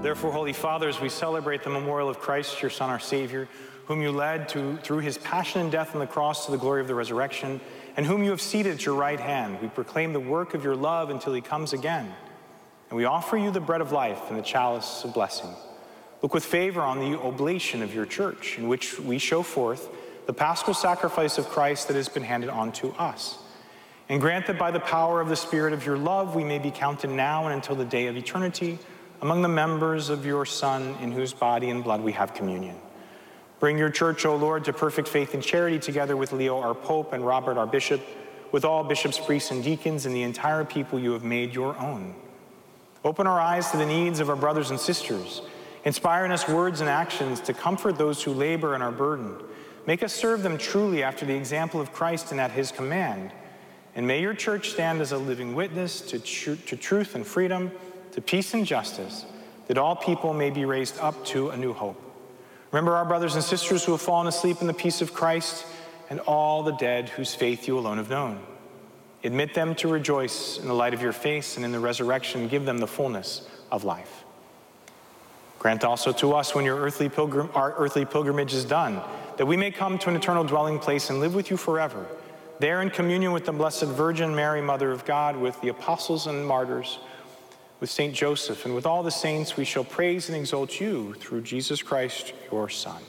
Therefore, Holy Father, as we celebrate the memorial of Christ, your Son, our Savior, whom you led through his passion and death on the cross to the glory of the resurrection, and whom you have seated at your right hand, we proclaim the work of your love until he comes again. And we offer you the bread of life and the chalice of blessing. Look with favor on the oblation of your church, in which we show forth the paschal sacrifice of Christ that has been handed on to us. And grant that by the power of the Spirit of your love, we may be counted now and until the day of eternity among the members of your Son, in whose body and blood we have communion. Bring your church, O Lord, to perfect faith and charity, together with Leo, our Pope, and Robert, our Bishop, with all bishops, priests, and deacons, and the entire people you have made your own. Open our eyes to the needs of our brothers and sisters. Inspire in us words and actions to comfort those who labor and are burdened. Make us serve them truly after the example of Christ and at his command. And may your church stand as a living witness to truth and freedom, to peace and justice, that all people may be raised up to a new hope. Remember our brothers and sisters who have fallen asleep in the peace of Christ, and all the dead whose faith you alone have known. Admit them to rejoice in the light of your face, and in the resurrection give them the fullness of life. Grant also to us, when our earthly pilgrimage is done, that we may come to an eternal dwelling place and live with you forever, there in communion with the Blessed Virgin Mary, Mother of God, with the apostles and martyrs, with Saint Joseph, and with all the saints. We shall praise and exalt you through Jesus Christ, your Son.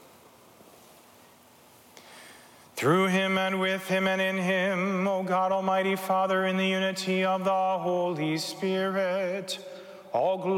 Through him and with him and in him, O God, Almighty Father, in the unity of the Holy Spirit, all glory